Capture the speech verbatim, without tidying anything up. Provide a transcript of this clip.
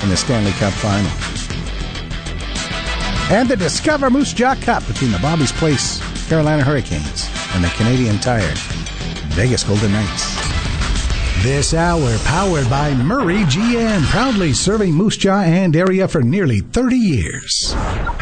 in the Stanley Cup Final. And the Discover Moose Jaw Cup between the Bobby's Place Carolina Hurricanes and the Canadian Tire Vegas Golden Knights. This hour powered by Murray G M, proudly serving Moose Jaw and area for nearly thirty years.